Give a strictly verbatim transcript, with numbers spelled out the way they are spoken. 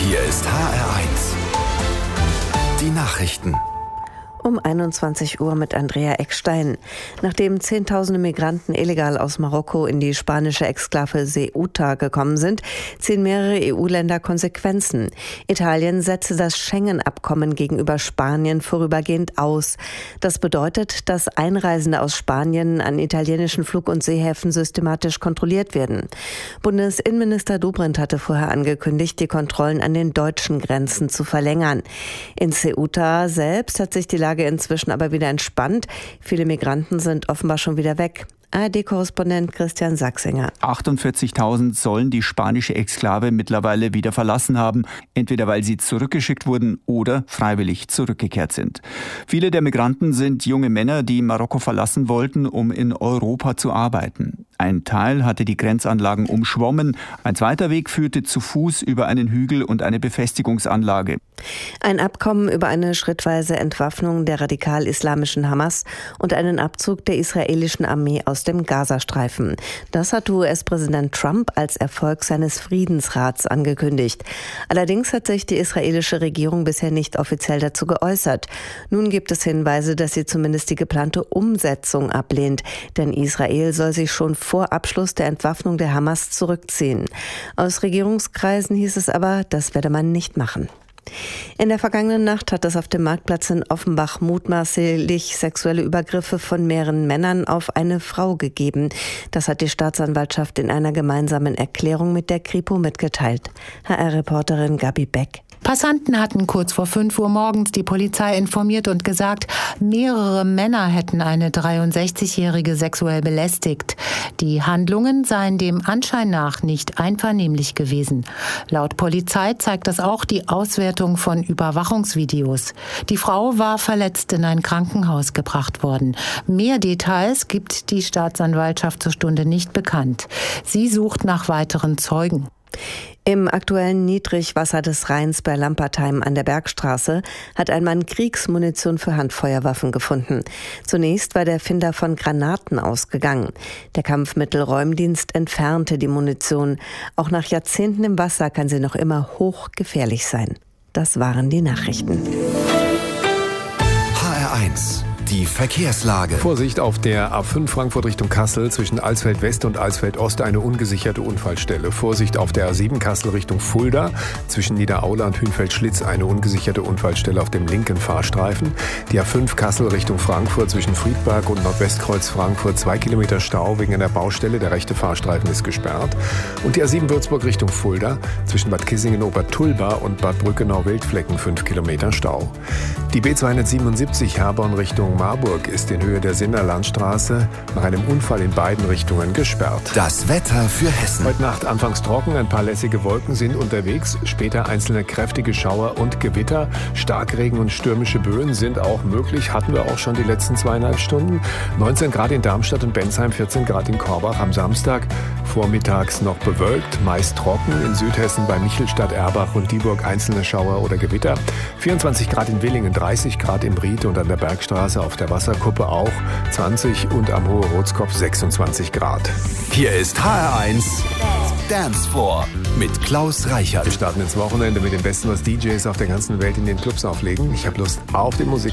Hier ist H R eins. Die Nachrichten. Um einundzwanzig Uhr mit Andrea Eckstein. Nachdem Zehntausende Migranten illegal aus Marokko in die spanische Exklave Ceuta gekommen sind, ziehen mehrere E U-Länder Konsequenzen. Italien setzte das Schengen-Abkommen gegenüber Spanien vorübergehend aus. Das bedeutet, dass Einreisende aus Spanien an italienischen Flug- und Seehäfen systematisch kontrolliert werden. Bundesinnenminister Dobrindt hatte vorher angekündigt, die Kontrollen an den deutschen Grenzen zu verlängern. In Ceuta selbst hat sich die Lage inzwischen aber wieder entspannt. Viele Migranten sind offenbar schon wieder weg. A R D-Korrespondent Christian Sachsinger. achtundvierzigtausend sollen die spanische Exklave mittlerweile wieder verlassen haben, entweder weil sie zurückgeschickt wurden oder freiwillig zurückgekehrt sind. Viele der Migranten sind junge Männer, die Marokko verlassen wollten, um in Europa zu arbeiten. Ein Teil hatte die Grenzanlagen umschwommen, ein zweiter Weg führte zu Fuß über einen Hügel und eine Befestigungsanlage. Ein Abkommen über eine schrittweise Entwaffnung der radikal-islamischen Hamas und einen Abzug der israelischen Armee aus dem Gazastreifen. Das hat U S-Präsident Trump als Erfolg seines Friedensrats angekündigt. Allerdings hat sich die israelische Regierung bisher nicht offiziell dazu geäußert. Nun gibt es Hinweise, dass sie zumindest die geplante Umsetzung ablehnt, denn Israel soll sich schon vor Abschluss der Entwaffnung der Hamas zurückziehen. Aus Regierungskreisen hieß es aber, das werde man nicht machen. In der vergangenen Nacht hat es auf dem Marktplatz in Offenbach mutmaßlich sexuelle Übergriffe von mehreren Männern auf eine Frau gegeben. Das hat die Staatsanwaltschaft in einer gemeinsamen Erklärung mit der Kripo mitgeteilt. H R-Reporterin Gabi Beck. Passanten hatten kurz vor fünf Uhr morgens die Polizei informiert und gesagt, mehrere Männer hätten eine dreiundsechzigjährige sexuell belästigt. Die Handlungen seien dem Anschein nach nicht einvernehmlich gewesen. Laut Polizei zeigt das auch die Auswertung von Überwachungsvideos. Die Frau war verletzt in ein Krankenhaus gebracht worden. Mehr Details gibt die Staatsanwaltschaft zur Stunde nicht bekannt. Sie sucht nach weiteren Zeugen. Im aktuellen Niedrigwasser des Rheins bei Lampertheim an der Bergstraße hat ein Mann Kriegsmunition für Handfeuerwaffen gefunden. Zunächst war der Finder von Granaten ausgegangen. Der Kampfmittelräumdienst entfernte die Munition. Auch nach Jahrzehnten im Wasser kann sie noch immer hochgefährlich sein. Das waren die Nachrichten. H R eins. Die Verkehrslage. Vorsicht auf der A fünf Frankfurt Richtung Kassel zwischen Alsfeld West und Alsfeld Ost eine ungesicherte Unfallstelle. Vorsicht auf der A sieben Kassel Richtung Fulda zwischen Niederaula und Hünfeld-Schlitz eine ungesicherte Unfallstelle auf dem linken Fahrstreifen. Die A fünf Kassel Richtung Frankfurt zwischen Friedberg und Nordwestkreuz Frankfurt zwei Kilometer Stau wegen einer Baustelle. Der rechte Fahrstreifen ist gesperrt. Und die A sieben Würzburg Richtung Fulda zwischen Bad Kissingen-Obertulba und Bad Brückenau-Wildflecken fünf Kilometer Stau. Die B zweihundertsiebenundsiebzig Herborn Richtung Marburg ist in Höhe der Sinner Landstraße nach einem Unfall in beiden Richtungen gesperrt. Das Wetter für Hessen. Heute Nacht anfangs trocken, ein paar lässige Wolken sind unterwegs, später einzelne kräftige Schauer und Gewitter. Starkregen und stürmische Böen sind auch möglich, hatten wir auch schon die letzten zweieinhalb Stunden. neunzehn Grad in Darmstadt und Bensheim, vierzehn Grad in Korbach am Samstag. Vormittags noch bewölkt, meist trocken. In Südhessen bei Michelstadt, Erbach und Dieburg einzelne Schauer oder Gewitter. vierundzwanzig Grad in Willingen, dreißig Grad in Ried und an der Bergstraße, auf der Wasserkuppe auch zwanzig und am Hohe Rotskopf sechsundzwanzig Grad. Hier ist H R eins Dance Floor mit Klaus Reichert. Wir starten ins Wochenende mit dem Besten, was D Js auf der ganzen Welt in den Clubs auflegen. Ich habe Lust auf die Musik.